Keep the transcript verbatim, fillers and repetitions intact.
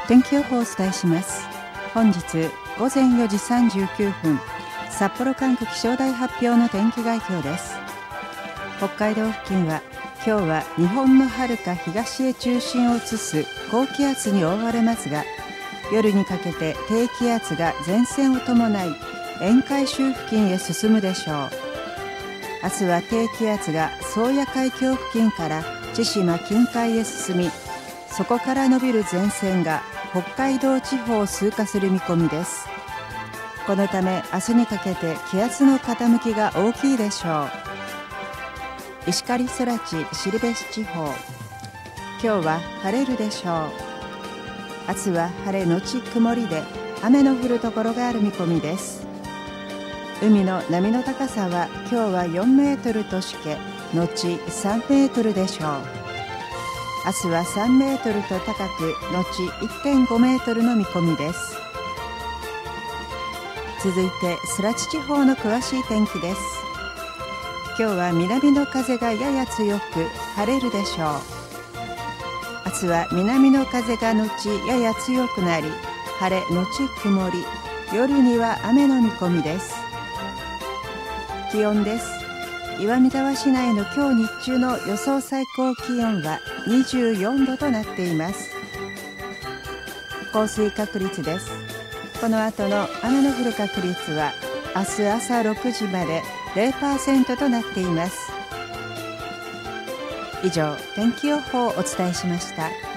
天気予報をお伝えします。本日ごぜんよじさんじゅうきゅうふん、札幌管区気象台発表の天気概況です。北海道付近は今日は日本の遥か東へ中心を移す高気圧に覆われますが、夜にかけて低気圧が前線を伴い沿海州付近へ進むでしょう。明日は低気圧が宗谷海峡付近から千島近海へ進み、そこから伸びる前線が北海道地方を通過する見込みです。このため明日にかけて気圧の傾きが大きいでしょう。石狩空知後志地方、今日は晴れるでしょう。明日は晴れのち曇りで雨の降るところがある見込みです。海の波の高さは今日はよんメートルとしけ、のちさんメートルでしょう。明日はさんメートルと高く、のち いってんごメートルの見込みです。続いて空知地方の詳しい天気です。今日は南の風がやや強く晴れるでしょう。明日は南の風がのちやや強くなり、晴れのち曇り、夜には雨の見込みです。気温です。岩見沢市内の今日日中の予想最高気温はにじゅうよんどとなっています。降水確率です。この後の雨の降る確率は明日朝ろくじまで ゼロパーセント となっています。以上、天気予報をお伝えしました。